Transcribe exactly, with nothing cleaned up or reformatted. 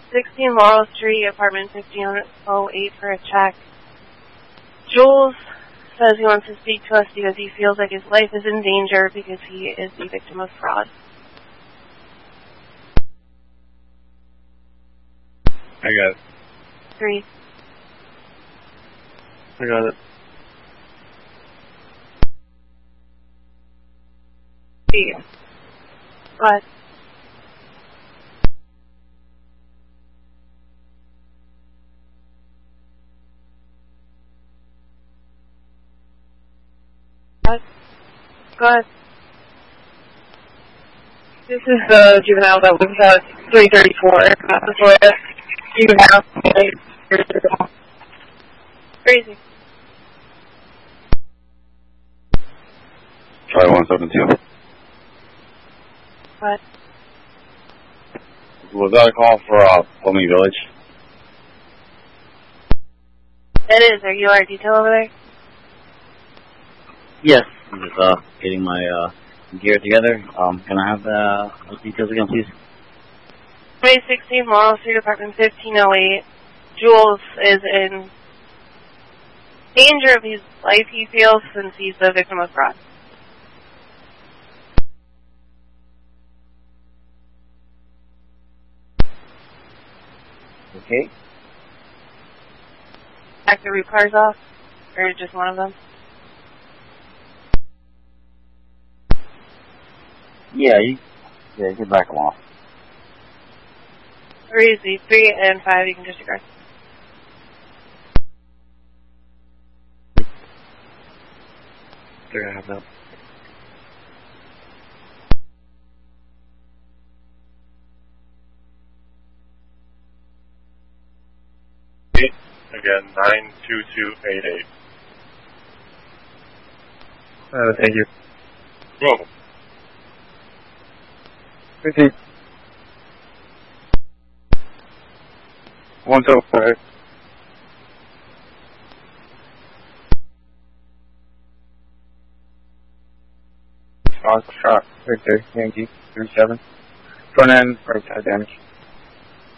sixteen Laurel Street, apartment fifteen oh eight for a check. Jules says he wants to speak to us because he feels like his life is in danger because he is the victim of fraud. I got it. Three. I got it. Three. What? What? Go ahead. This is the juvenile that was at three thirty-four. Uh, before that, you have Crazy. Try one seven two. What? Was that a call for uh, Homey Village? It is. Are you our detail over there? Yes. I'm just uh, getting my uh, gear together. Um, can I have the those details again, please? twenty sixteen Laurel Street, apartment fifteen oh eight. Jules is in danger of his life, he feels, since he's the victim of fraud. Okay. Back the root cars off? Or just one of them? Yeah, you, yeah, you can back them off. Three is the three and five you can disregard. They're gonna have that. Again, nine two two eight eight. Uh, thank you. You're welcome. Fifteen. One two five. Shot, shot, right there, Yankee, three seven. Front end, right side damage.